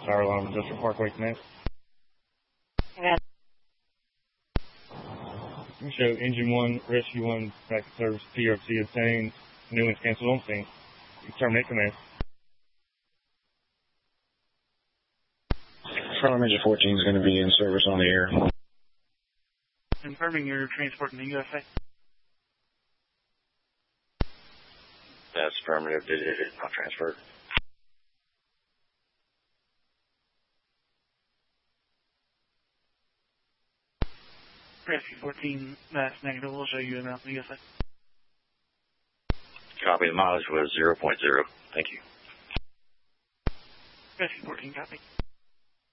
Fire Alarm, Industrial Parkway Command. Yeah. Show Engine 1, Rescue 1, back to service, PRT obtained, new one's canceled on scene. Terminate command. Farlam Engine 14 is going to be in service on the air. Confirming you're transporting the USA. That's affirmative. It is not transferred. Rescue 14, that's negative. We'll show you in the USA. Copy. The mileage was 0.0. Thank you. Rescue 14, copy.